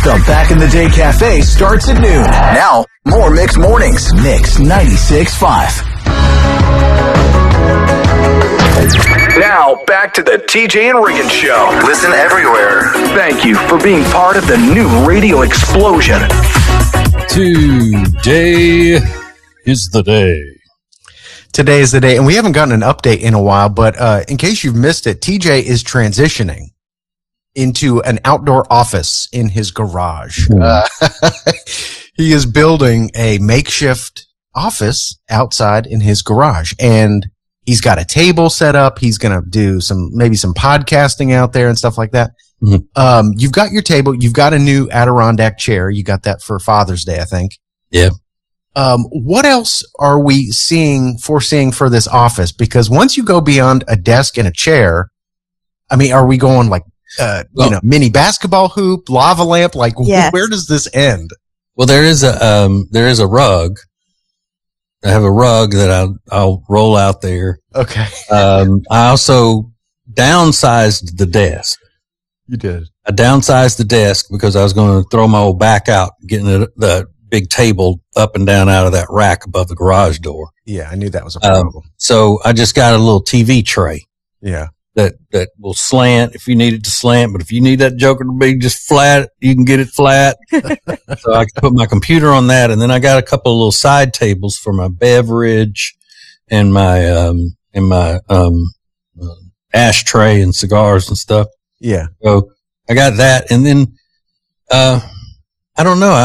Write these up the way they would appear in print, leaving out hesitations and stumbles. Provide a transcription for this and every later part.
The Back in the Day Cafe starts at noon. Now, more Mix Mornings. Mix 96.5. Now, back to the TJ and Regan Show. Listen everywhere. Thank you for being part of the new radio explosion. Today is the day. Today is the day, and we haven't gotten an update in a while, but in case you've missed it, TJ is transitioning into an outdoor office in his garage. He is building a makeshift office outside in his garage, and he's got a table set up. He's going to do maybe some podcasting out there and stuff like that. Mm-hmm. You've got your table. You've got a new Adirondack chair. You got that for Father's Day, I think. Yeah. What else are we foreseeing for this office? Because once you go beyond a desk and a chair, I mean, are we going like, mini basketball hoop, lava lamp? Like, yes. Where does this end? Well, there is a rug. I have a rug that I'll roll out there. Okay. I also downsized the desk. You did. I downsized the desk because I was going to throw my old back out, getting the big table up and down out of that rack above the garage door. Yeah, I knew that was a problem. So I just got a little TV tray. Yeah. That will slant if you need it to slant, but if you need that joker to be just flat, you can get it flat. So I can put my computer on that, and then I got a couple of little side tables for my beverage and my ashtray and cigars and stuff. Yeah. So I got that, and then I don't know.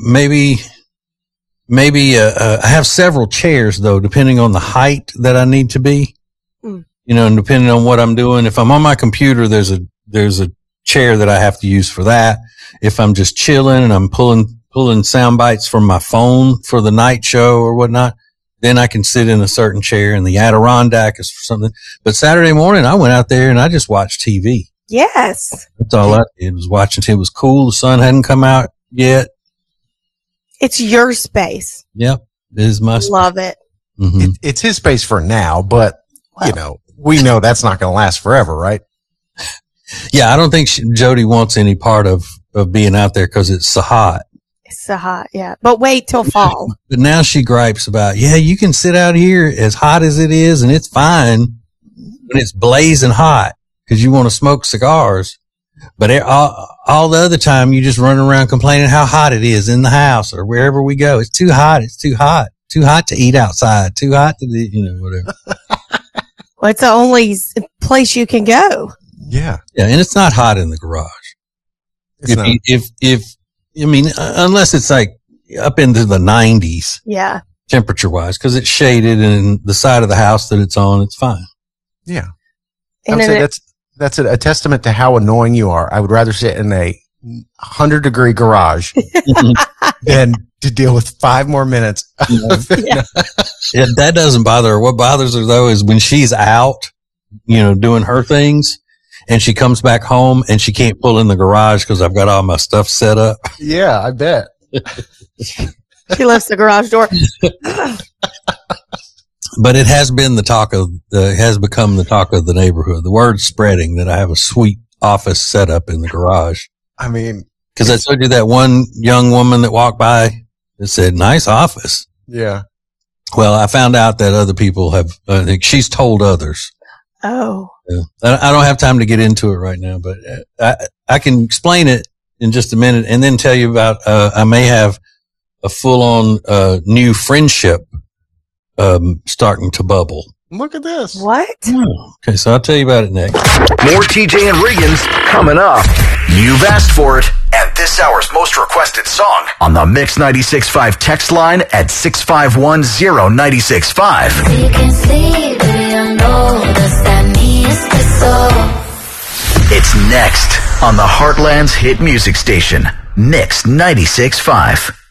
I have several chairs though, depending on the height that I need to be. You know, and depending on what I'm doing, if I'm on my computer, there's a chair that I have to use for that. If I'm just chilling and I'm pulling sound bites from my phone for the night show or whatnot, then I can sit in a certain chair, and the Adirondack is for something. But Saturday morning, I went out there and I just watched TV. Yes. That's all I did, was watching. It was cool. The sun hadn't come out yet. It's your space. Yep. It is my space. Love it. Mm-hmm. It's his space for now, but you know, we know that's not going to last forever, right? Yeah, I don't think Jody wants any part of being out there because it's so hot. It's so hot, yeah. But wait till fall. But now she gripes about, you can sit out here as hot as it is, and it's fine when it's blazing hot because you want to smoke cigars. But all the other time, you just run around complaining how hot it is in the house or wherever we go. It's too hot. It's too hot. Too hot to eat outside. Too hot to do, whatever. Well, it's the only place you can go. Yeah. Yeah, and it's not hot in the garage. Unless it's like up into the 90s. Yeah. Temperature wise, because it's shaded and the side of the house that it's on, it's fine. Yeah. I would say that's a testament to how annoying you are. I would rather sit in a 100-degree garage than to deal with 5 more minutes. Yeah, that doesn't bother her. What bothers her though is when she's out, doing her things, and she comes back home and she can't pull in the garage because I've got all my stuff set up. Yeah, I bet. She lifts the garage door. But it has been has become the talk of the neighborhood. The word's spreading that I have a sweet office set up in the garage. I mean, because I told you that one young woman that walked by that said, "Nice office." Yeah. Well, I found out that other people have, she's told others. Oh. Yeah. I don't have time to get into it right now, but I can explain it in just a minute and then tell you about, I may have a full-on, new friendship, starting to bubble. Look at this. What? Okay, so I'll tell you about it next. More TJ and Regan's coming up. You've asked for it. And this hour's most requested song on the Mix 96.5 text line at 6510965. You can see that I know that means so. It's next on the Heartland's hit music station, Mix 96.5.